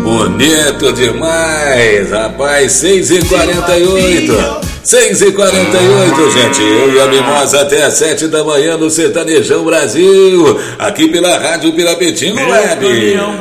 Bonito demais, rapaz. 6h48. 6h48, gente. Eu e a Mimosa até às 7 da manhã no Sertanejão Brasil. Aqui pela Rádio Pirapetinho Web.